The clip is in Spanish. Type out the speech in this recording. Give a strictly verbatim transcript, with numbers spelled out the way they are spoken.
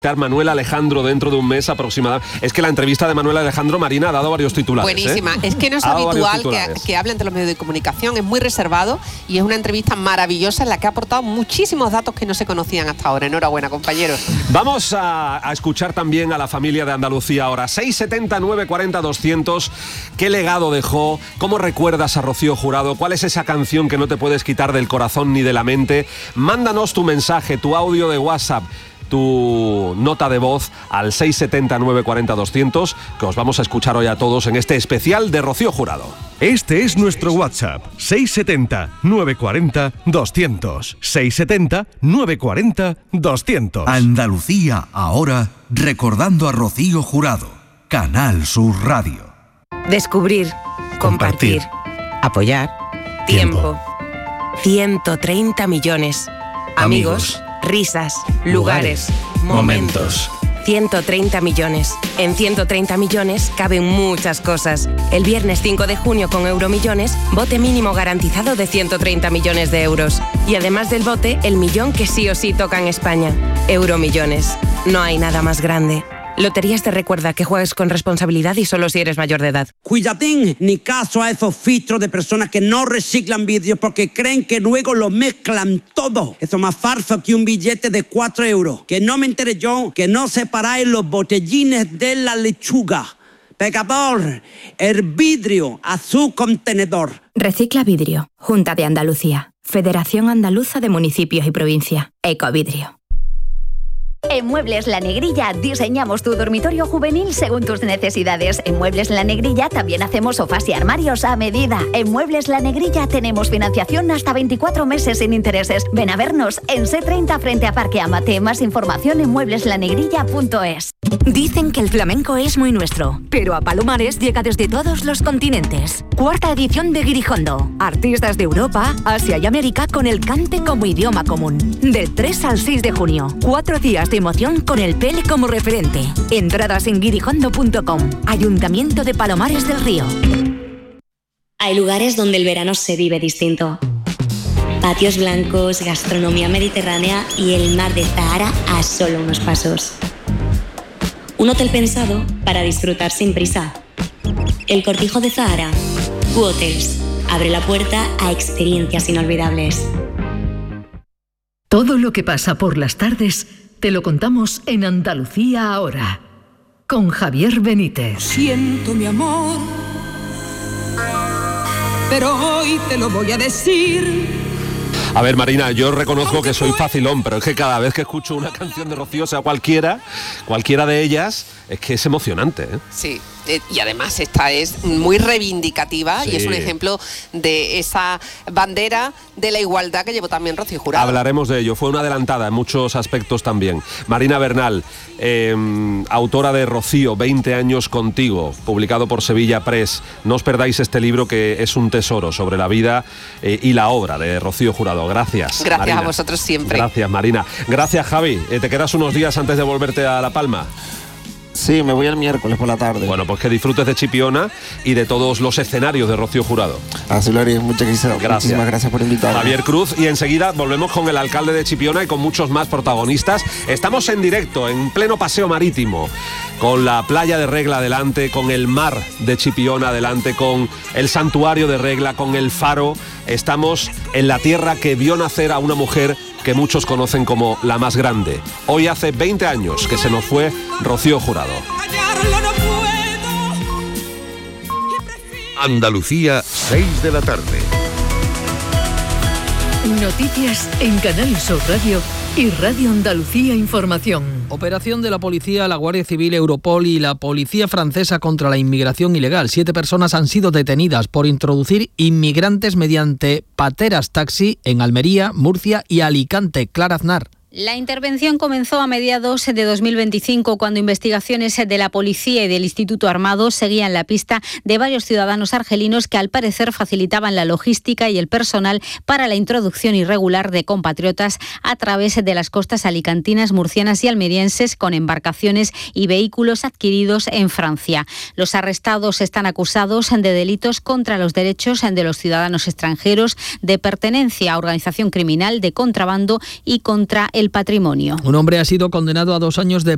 Manuel Alejandro dentro de un mes aproximadamente. Es que la entrevista de Manuel Alejandro, Marina, ha dado varios titulares. Buenísima. ¿eh? Es que no es ha habitual que, que hable ante los medios de comunicación. Es muy reservado y es una entrevista maravillosa en la que ha aportado muchísimos datos que no se conocían hasta ahora. Enhorabuena, compañeros. Vamos a, a escuchar también a la familia de Andalucía ahora. seis setenta, nueve cuarenta, doscientos. ¿Qué legado dejó? ¿Cómo recuerdas a Rocío Jurado? ¿Cuál es esa canción que no te puedes quitar del corazón ni de la mente? Mándanos tu mensaje, tu audio de WhatsApp, tu nota de voz al seis setenta, nueve cuarenta, doscientos, que os vamos a escuchar hoy a todos en este especial de Rocío Jurado. Este es nuestro WhatsApp, seis setenta, nueve cuarenta, doscientos. seis setenta, nueve cuarenta, doscientos. Andalucía ahora, recordando a Rocío Jurado. Canal Sur Radio. Descubrir, compartir, Compartir. apoyar, tiempo. ciento treinta millones. Amigos. Amigos. Risas, lugares, momentos. ciento treinta millones. En ciento treinta millones caben muchas cosas. El viernes cinco de junio con Euromillones, bote mínimo garantizado de ciento treinta millones de euros. Y además del bote, el millón que sí o sí toca en España. Euromillones. No hay nada más grande. Loterías te recuerda que juegues con responsabilidad y solo si eres mayor de edad. Cuidadín, ni caso a esos filtros de personas que no reciclan vídeos porque creen que luego lo mezclan todo. Eso es más falso que un billete de cuatro euros. Que no me entere yo, que no separáis los botellines de la lechuga. Pecador, el vidrio a su contenedor. Recicla Vidrio, Junta de Andalucía, Federación Andaluza de Municipios y Provincia, Ecovidrio. En Muebles La Negrilla diseñamos tu dormitorio juvenil según tus necesidades. En Muebles La Negrilla también hacemos sofás y armarios a medida. En Muebles La Negrilla tenemos financiación hasta veinticuatro meses sin intereses. Ven a vernos en C treinta frente a Parque Amate. Más información en muebles la negrilla punto es. Dicen que el flamenco es muy nuestro, pero a Palomares llega desde todos los continentes. Cuarta edición de Guirijondo. Artistas de Europa, Asia y América con el cante como idioma común. Del tres al seis de junio. Cuatro días de emoción con el Pele como referente. Entradas en guirijondo punto com. Ayuntamiento de Palomares del Río. Hay lugares donde el verano se vive distinto. Patios blancos, gastronomía mediterránea y el mar de Zahara a solo unos pasos. Un hotel pensado para disfrutar sin prisa. El Cortijo de Zahara. Q-Hotels. Abre la puerta a experiencias inolvidables. Todo lo que pasa por las tardes te lo contamos en Andalucía ahora, con Javier Benítez. Siento mi amor, pero hoy te lo voy a decir. A ver, Marina, yo reconozco que soy facilón, pero es que cada vez que escucho una canción de Rocío, sea cualquiera, cualquiera de ellas, es que es emocionante, ¿eh? Sí, eh, y además esta es muy reivindicativa, sí, y es un ejemplo de esa bandera de la igualdad que llevó también Rocío Jurado. Hablaremos de ello, fue una adelantada en muchos aspectos también. Marina Bernal, eh, autora de Rocío, veinte años contigo, publicado por Sevilla Press. No os perdáis este libro que es un tesoro sobre la vida eh, y la obra de Rocío Jurado. Gracias. Gracias, Marina. a vosotros siempre. Gracias, Marina. Gracias, Javi. Eh, ¿Te quedas unos días antes de volverte a La Palma? Sí, me voy el miércoles por la tarde. Bueno, pues que disfrutes de Chipiona y de todos los escenarios de Rocío Jurado. Así lo haré, muchas gracias. Gracias. Muchísimas gracias por invitarme. Javier Cruz, y enseguida volvemos con el alcalde de Chipiona y con muchos más protagonistas. Estamos en directo, en pleno paseo marítimo, con la playa de Regla delante, con el mar de Chipiona delante, con el santuario de Regla, con el faro. Estamos en la tierra que vio nacer a una mujer que muchos conocen como la más grande. Hoy hace veinte años que se nos fue Rocío Jurado. Andalucía, seis de la tarde. Noticias en Canal Sur Radio y Radio Andalucía Información. Operación de la policía, la Guardia Civil, Europol y la Policía Francesa contra la inmigración ilegal. Siete personas han sido detenidas por introducir inmigrantes mediante pateras taxi en Almería, Murcia y Alicante. Clara Aznar. La intervención comenzó a mediados de dos mil veinticinco, cuando investigaciones de la policía y del Instituto Armado seguían la pista de varios ciudadanos argelinos que al parecer facilitaban la logística y el personal para la introducción irregular de compatriotas a través de las costas alicantinas, murcianas y almerienses con embarcaciones y vehículos adquiridos en Francia. Los arrestados están acusados de delitos contra los derechos de los ciudadanos extranjeros, de pertenencia a organización criminal, de contrabando y contra el el patrimonio. Un hombre ha sido condenado a dos años de